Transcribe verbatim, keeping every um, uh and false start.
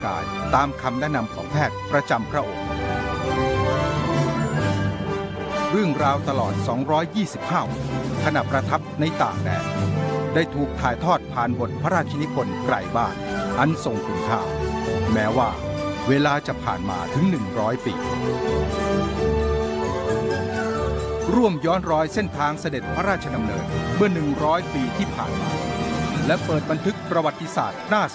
กายตามคำแนะนำของแพทย์ประจำพระองค์เรื่องราวตลอดสองร้อยยี่สิบห้าวันขณะประทับในต่างแดนได้ถูกถ่ายทอดผ่านบทพระราชนิพนธ์ไกลบ้านอันทรงคุณค่าแม้ว่าเวลาจะผ่านมาถึงหนึ่งร้อยปีร่วมย้อนรอยเส้นทางเสด็จพระราชดำเนินเมื่อหนึ่งร้อยปีที่ผ่านมาและเปิดบันทึกประวัติศาสตร์หน้า